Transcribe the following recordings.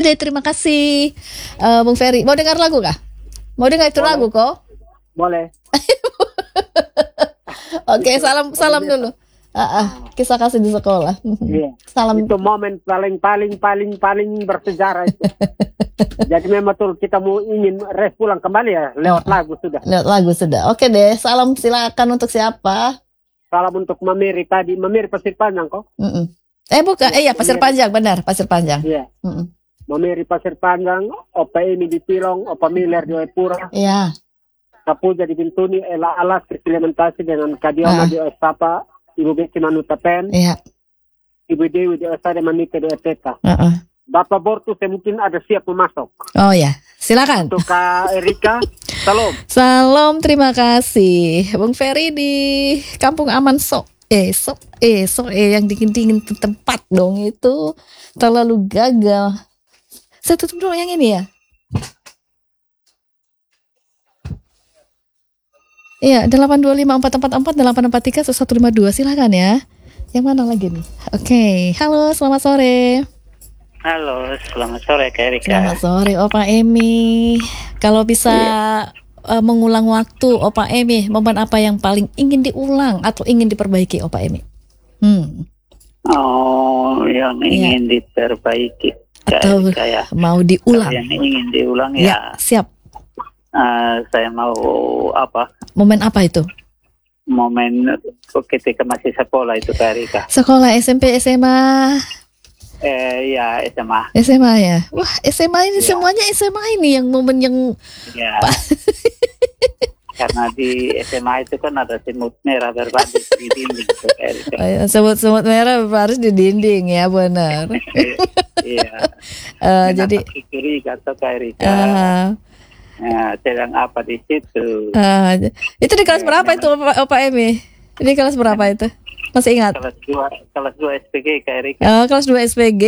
deh, terima kasih Bung Ferry. Mau dengar lagu kah? Mau dengar itu lagu kok? Boleh. Oke, salam dulu. Kisah kasih di sekolah. Iya. Salam. Itu momen paling bersejarah itu. Jadi memang betul kita mau ingin pulang kembali ya lewat lagu sudah. Lewat lagu sudah. Oke deh, salam silakan untuk siapa? Salam untuk Mamiri tadi, Mamiri Pasir Panjang kok. Bukan, ya Pasir Panjang, benar, Pasir Panjang. Iya. Mamiri Pasir Panjang, Opa Emi di Pilong, Opa Miller di Epura. Iya. Kapuja di Bintuni, Ela Alas implementasi dengan Kadioma di Ostapa, Ibu Beki Manutapen. Iya. Ibu Dewi di Osade Manita di Eteka. Bapak Bortu saya mungkin ada siap masuk. Oh ya, silakan. Untuk Kak Erika, salam. Salam, terima kasih. Bung Ferry di Kampung Aman yang dingin-dingin tempat dong itu terlalu gagal. Saya tutup dulu yang ini ya. Iya, 8254448431152. Silakan ya. Yang mana lagi nih? Oke. Halo, selamat sore. Halo, selamat sore Kak Erika. Selamat sore Opa Emi. Kalau bisa mengulang waktu Opa Emi, momen apa yang paling ingin diulang atau ingin diperbaiki Opa Emi? Oh, yang ingin diperbaiki Kak atau Erika ya. Mau diulang? Yang ingin diulang ya. Siap. Saya mau apa? Momen apa itu? Momen ketika masih sekolah itu Kak Erika. Sekolah SMP, SMA. Ya SMA. SMA ya. Wah, SMA ini semuanya SMA ini yang momen yang. Ya. Karena di SMA itu kan ada semut merah berbaris di dinding. Semut merah berbaris di dinding ya, benar. Iya. Jadi. Curiga atau Kak Erika. Sedang apa di situ? Itu di kelas berapa itu Opa Emi? Di kelas berapa itu? Masih ingat? Kelas 2 SPG Kak Erika. Kelas 2 SPG.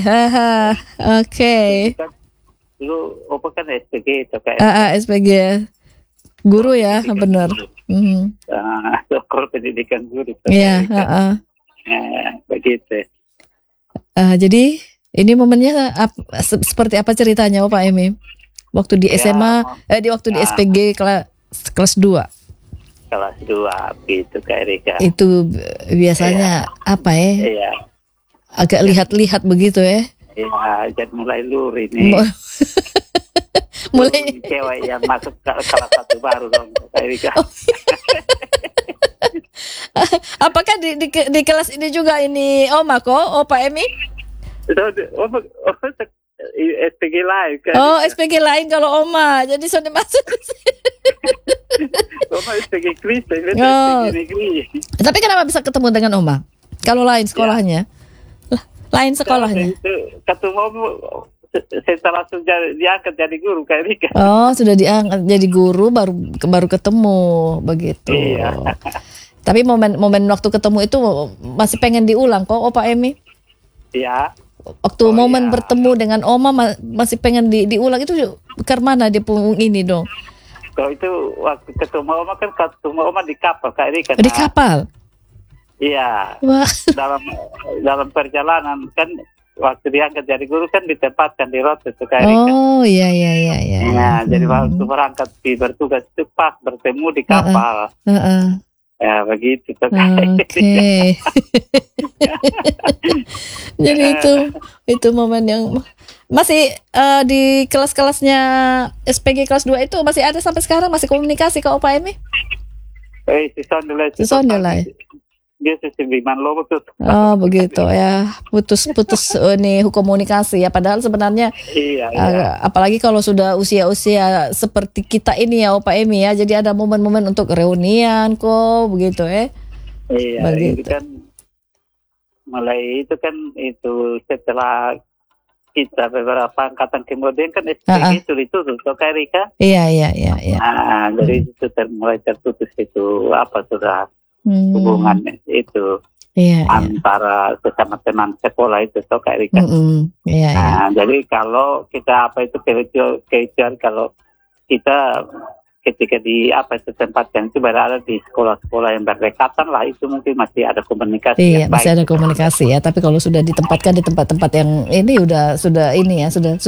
Oke. Dulu Opa kan SPG itu Kak Erika. SPG. Guru ya, benar. Sekolah pendidikan guru. Iya, begitu. Jadi ini momennya seperti apa ceritanya Opa Emi? Waktu di SMA, waktu di SPG kelas 2. Kelas 2 gitu Kak Erika. Itu biasanya apa ya? Iya. Agak lihat-lihat begitu ya? Iya, jadi mulai lur ini. Mulai cewek yang masuk ke kelas 1 baru dong Kak Erika. Apakah di kelas ini juga ini Oma kok, Opa Emi? SPG lain kan. SPG lain kalau Oma. Jadi sudah masuk. Oma SPG Kristen, SPG negeri. Tapi kenapa bisa ketemu dengan Oma? Kalau lain sekolahnya? Lain sekolahnya. Ketemu setelah sudah diangkat jadi guru Kak Erika. Sudah diangkat jadi guru baru ketemu begitu. Iya. Tapi momen waktu ketemu itu masih pengen diulang kok Opa Emi? Iya. Waktu momen bertemu dengan Oma masih pengen diulang itu ke mana di punggung ini dong? Kalau itu waktu ketemu Oma di kapal Kak Erika. Di kapal? Iya. Wah. Dalam perjalanan kan waktu diangkat jadi guru kan ditempatkan di rute Kak Erika. Iya. Nah, jadi waktu berangkat bertugas itu pas bertemu di kapal. Ya begitu Kak. Oke. Jadi itu momen yang masih di kelas-kelasnya SPG kelas 2 itu masih ada sampai sekarang, masih komunikasi ke Opa Emi? Sisondela. Dia sesimiman lo betul. Begitu ya, putus nih komunikasi ya. Padahal sebenarnya apalagi kalau sudah usia seperti kita ini ya Opa Emi ya. Jadi ada momen-momen untuk reunian kok begitu ya. Iya. Begitu. Itu kan mulai itu setelah kita beberapa angkatan kemudian kan SPG itu ditutup Kak Erika. Iya. Jadi itu mulai terputus itu sudah hubungan itu antara sesama teman sekolah itu Kak Erika. Jadi kalau kita kecuali kalau kita ketika tempatkan itu berada di sekolah-sekolah yang berdekatan lah, itu mungkin masih ada komunikasi. Iya, masih ada komunikasi ya. Tapi kalau sudah ditempatkan di tempat-tempat yang ini sudah